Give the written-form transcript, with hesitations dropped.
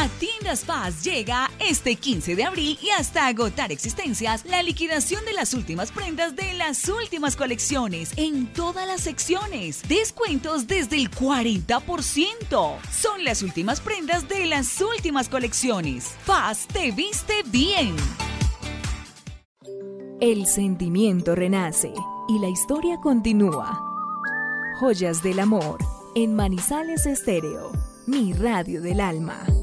A Tiendas Paz llega este 15 de abril y hasta agotar existencias la liquidación de las últimas prendas de las últimas colecciones en todas las secciones. Descuentos desde el 40%. Son las últimas prendas de las últimas colecciones. Paz te viste bien. El sentimiento renace y la historia continúa. Joyas del amor en Manizales Estéreo, mi radio del alma.